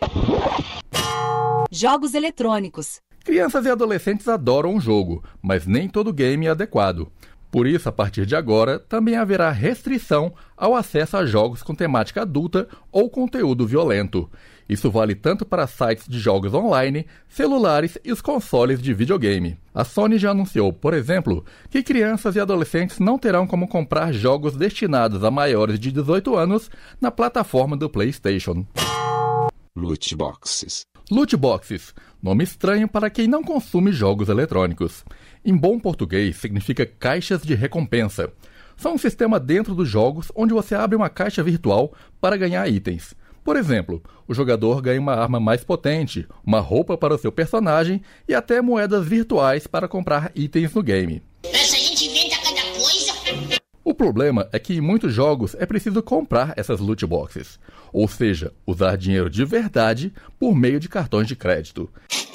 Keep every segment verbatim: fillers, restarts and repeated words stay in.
Jogos eletrônicos. Crianças e adolescentes adoram um jogo, mas nem todo game é adequado. Por isso, a partir de agora, também haverá restrição ao acesso a jogos com temática adulta ou conteúdo violento. Isso vale tanto para sites de jogos online, celulares e os consoles de videogame. A Sony já anunciou, por exemplo, que crianças e adolescentes não terão como comprar jogos destinados a maiores de dezoito anos na plataforma do PlayStation. Loot boxes. Loot boxes, nome estranho para quem não consome jogos eletrônicos. Em bom português, significa caixas de recompensa. São um sistema dentro dos jogos onde você abre uma caixa virtual para ganhar itens. Por exemplo, o jogador ganha uma arma mais potente, uma roupa para o seu personagem e até moedas virtuais para comprar itens no game. Essa gente inventa cada coisa. O problema é que em muitos jogos é preciso comprar essas loot boxes, ou seja, usar dinheiro de verdade por meio de cartões de crédito.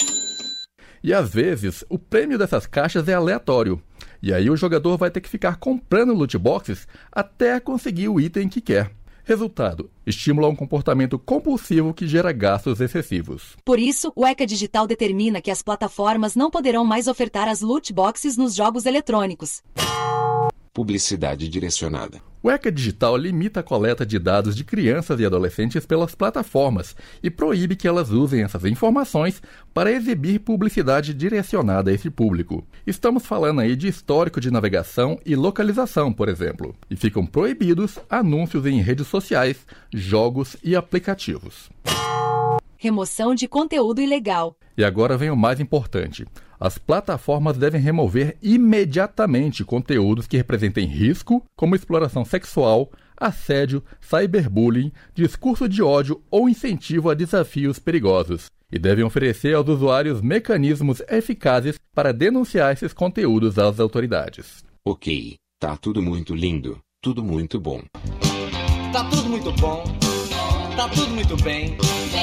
E às vezes, o prêmio dessas caixas é aleatório, e aí o jogador vai ter que ficar comprando loot boxes até conseguir o item que quer. Resultado, estimula um comportamento compulsivo que gera gastos excessivos. Por isso, o ECA Digital determina que as plataformas não poderão mais ofertar as loot boxes nos jogos eletrônicos. Publicidade direcionada. O ECA Digital limita a coleta de dados de crianças e adolescentes pelas plataformas e proíbe que elas usem essas informações para exibir publicidade direcionada a esse público. Estamos falando aí de histórico de navegação e localização, por exemplo, e ficam proibidos anúncios em redes sociais, jogos e aplicativos. Remoção de conteúdo ilegal. E agora vem o mais importante. As plataformas devem remover imediatamente conteúdos que representem risco, como exploração sexual, assédio, cyberbullying, discurso de ódio ou incentivo a desafios perigosos. E devem oferecer aos usuários mecanismos eficazes para denunciar esses conteúdos às autoridades. Ok, tá tudo muito lindo, tudo muito bom. Tá tudo muito bom, tá tudo muito bem.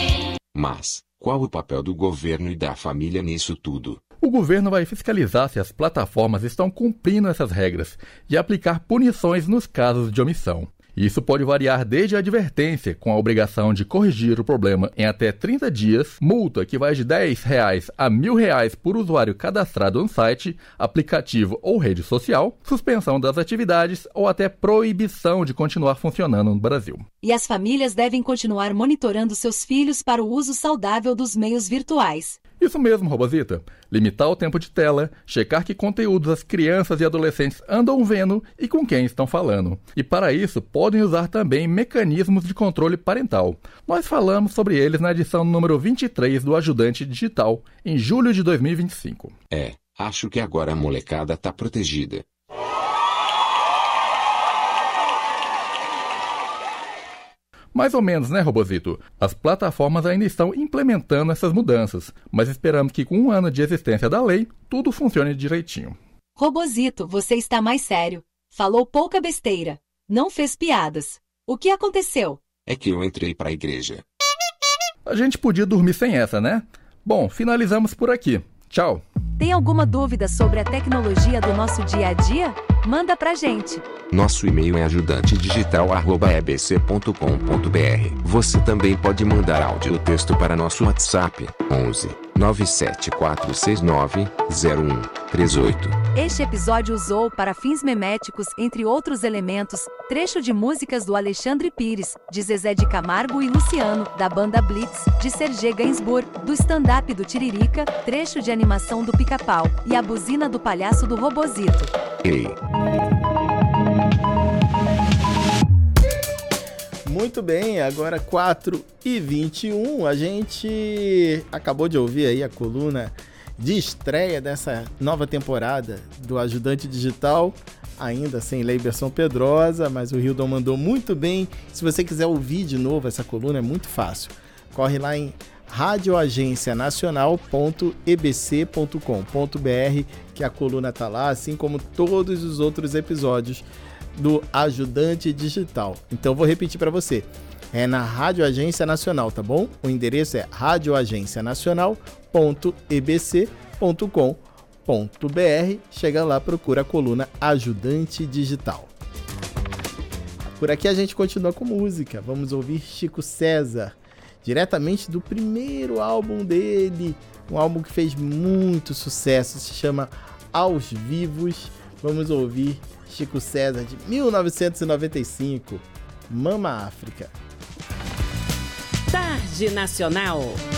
Mas, qual o papel do governo e da família nisso tudo? O governo vai fiscalizar se as plataformas estão cumprindo essas regras e aplicar punições nos casos de omissão. Isso pode variar desde a advertência, com a obrigação de corrigir o problema em até trinta dias, multa que vai de dez reais a mil reais por usuário cadastrado no site, aplicativo ou rede social, suspensão das atividades ou até proibição de continuar funcionando no Brasil. E as famílias devem continuar monitorando seus filhos para o uso saudável dos meios virtuais. Isso mesmo, Robozita. Limitar o tempo de tela, checar que conteúdos as crianças e adolescentes andam vendo e com quem estão falando. E para isso, podem usar também mecanismos de controle parental. Nós falamos sobre eles na edição número vinte e três do Ajudante Digital, em julho de dois mil e vinte e cinco. É, acho que agora a molecada tá protegida. Mais ou menos, né, Robozito? As plataformas ainda estão implementando essas mudanças, mas esperamos que com um ano de existência da lei, tudo funcione direitinho. Robozito, você está mais sério. Falou pouca besteira. Não fez piadas. O que aconteceu? É que eu entrei pra igreja. A gente podia dormir sem essa, né? Bom, finalizamos por aqui. Tchau! Tem alguma dúvida sobre a tecnologia do nosso dia a dia? Manda pra gente! Nosso e-mail é ajudante digital arroba e b c ponto com ponto b r. Você também pode mandar áudio ou texto para nosso WhatsApp onze nove sete quatro seis nove zero um três oito. Este episódio usou para fins meméticos, entre outros elementos, trecho de músicas do Alexandre Pires, de Zezé de Camargo e Luciano, da banda Blitz, de Serge Gainsbourg, do stand-up do Tiririca, trecho de animação do Pica-Pau, e a buzina do palhaço do Robozito. Ei! Muito bem, agora quatro e vinte e um, a gente acabou de ouvir aí a coluna de estreia dessa nova temporada do Ajudante Digital, ainda sem Leiberson Pedrosa, mas o Hildon mandou muito bem. Se você quiser ouvir de novo essa coluna, é muito fácil. Corre lá em radio agência nacional ponto e b c ponto com ponto b r, que a coluna tá lá, assim como todos os outros episódios do Ajudante Digital. Então vou repetir para você. É na Rádio Agência Nacional, tá bom? O endereço é radio agência nacional ponto e b c ponto com ponto b r. Chega lá, procura a coluna Ajudante Digital. Por aqui a gente continua com música. Vamos ouvir Chico César. diretamente do primeiro álbum dele, um álbum que fez muito sucesso, se chama Aos Vivos. Vamos ouvir Chico César de mil novecentos e noventa e cinco, Mama África. Tarde Nacional.